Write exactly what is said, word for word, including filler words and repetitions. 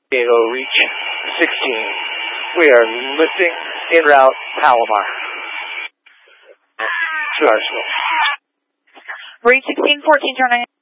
Diego, reach sixteen. We are lifting en route Palomar. To our school. Reach sixteen fourteen, turn